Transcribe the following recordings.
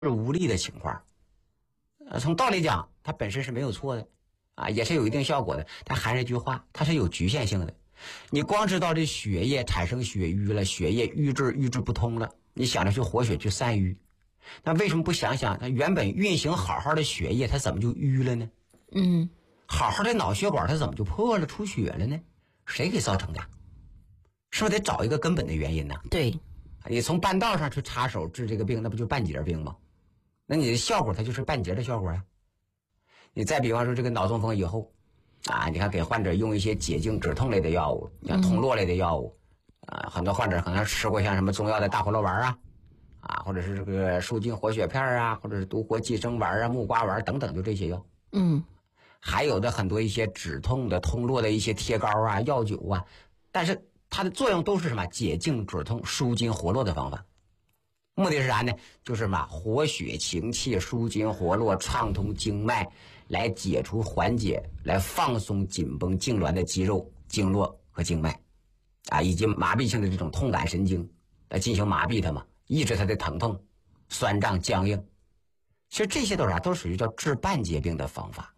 无力的情况。从道理讲，它本身是没有错的啊，也是有一定效果的。但还是一句话，它是有局限性的。你光知道这血液产生血瘀了，血液瘀滞不通了，你想着去活血去散瘀，那为什么不想想它原本运行好好的血液它怎么就瘀了呢？好好的脑血管它怎么就破了出血了呢？谁给造成的？是不是得找一个根本的原因呢？ 对， 你从半道上去插手治这个病，那不就半截病吗？那你的效果它就是半截的效果呀。你再比方说这个脑中风以后啊，你看给患者用一些解痉止痛类的药物，像通络类的药物很多患者可能吃过像什么中药的大活络丸或者是这个舒筋活血片或者是独活寄生丸木瓜丸等等，就这些药。还有的很多一些止痛的通络的一些贴膏药酒但是它的作用都是什么？解痉止痛舒筋活络的方法。目的是啥呢？就是活血行气舒筋活络畅通经脉，来解除缓解来放松紧绷痉挛的肌肉经络和经脉以及麻痹性的这种痛感神经来进行麻痹它嘛，抑制它的疼痛酸胀僵硬。其实这些都是都属于叫治半截病的方法。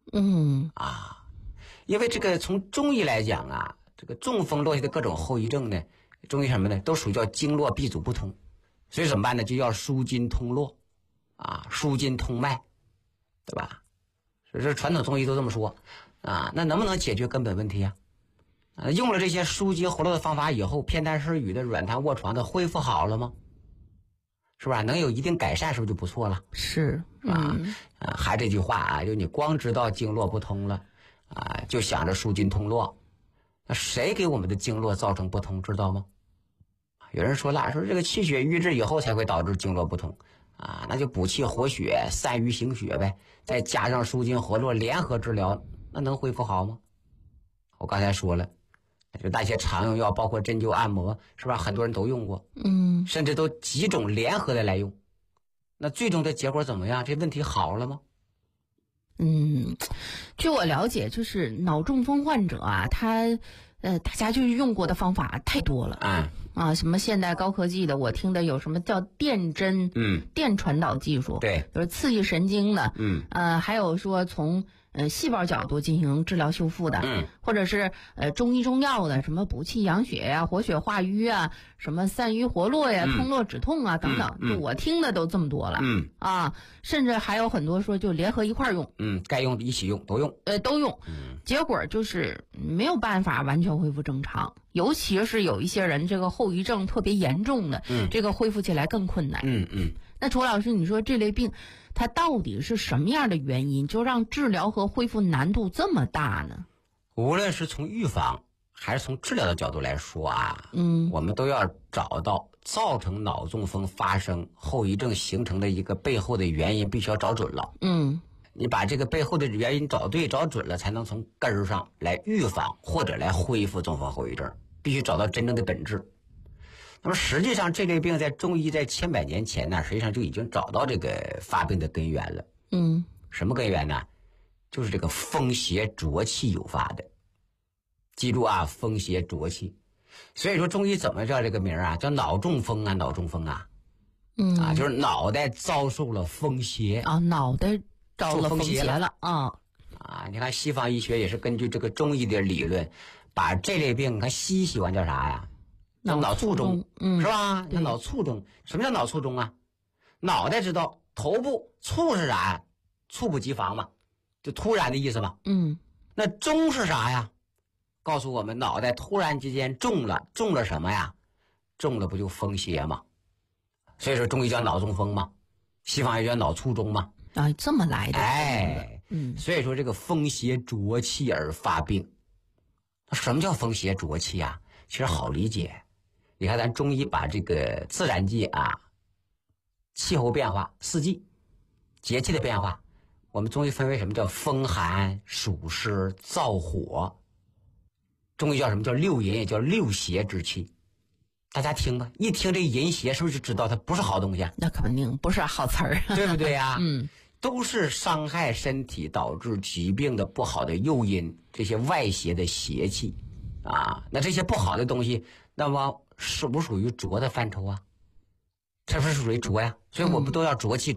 因为这个从中医来讲这个中风落下的各种后遗症呢，中医什么呢？都属于叫经络闭阻不通。所以怎么办呢？就要舒筋通络舒筋通脉，对吧？所以说传统中医都这么说那能不能解决根本问题用了这些舒筋活络的方法以后，偏瘫失语的软瘫卧床的恢复好了吗？是吧？能有一定改善，是不是就不错了？ 是还这句话就你光知道经络不通了就想着舒筋通络，那谁给我们的经络造成不通，知道吗？有人说了，说这个气血瘀滞以后才会导致经络不通那就补气活血散瘀行血呗，再加上舒筋活络联合治疗，那能恢复好吗？我刚才说了，就那些常用药包括针灸按摩，是吧？很多人都用过甚至都几种联合的来用，那最终的结果怎么样？这问题好了吗？ 据我了解，就是脑中风患者大家就是用过的方法太多了什么现代高科技的，我听的有什么叫电针电传导技术， 对， 就是刺激神经的还有说从细胞角度进行治疗修复的或者是中医中药的，什么补气养血活血化瘀什么散瘀活络通络止痛等等就我听的都这么多了甚至还有很多说就联合一块用该用一起用都用都用结果就是没有办法完全恢复正常，尤其是有一些人这个后遗症特别严重的这个恢复起来更困难那楚老师，你说这类病它到底是什么样的原因，就让治疗和恢复难度这么大呢？ 无论是从预防还是从治疗的角度来说我们都要找到造成脑中风发生后遗症形成的一个背后的原因，必须要找准了你把这个背后的原因找对找准了，才能从根儿上来预防或者来恢复中风后遗症，必须找到真正的本质。那么实际上这类病在中医在千百年前实际上就已经找到这个发病的根源了什么根源呢？就是这个风邪浊气诱发的。记住风邪浊气。所以说中医怎么叫这个名叫脑中风脑中风就是脑袋遭受了风邪脑袋遭了风邪了你看西方医学也是根据这个中医的理论，把这类病，你看西医喜欢叫啥脑卒中是吧？那脑卒中，什么叫脑卒中脑袋知道，头部猝是啥猝不及防嘛，就突然的意思嘛那中是啥告诉我们脑袋突然之间中了什么中了不就风邪嘛？所以说中医叫脑中风嘛，西方也叫脑卒中嘛这么来的所以说这个风邪浊气而发病。什么叫风邪浊气其实好理解，你看咱中医把这个自然界气候变化四季节气的变化，我们中医分为什么叫风寒暑湿燥火，中医叫什么叫六淫，也叫六邪之气。大家听吧，一听这淫邪是不是就知道它不是好东西那肯定不是好词儿对不对都是伤害身体导致疾病的不好的诱因，这些外邪的邪气那这些不好的东西，那么属不属于浊的范畴这不是属于浊呀？所以我们都要浊气。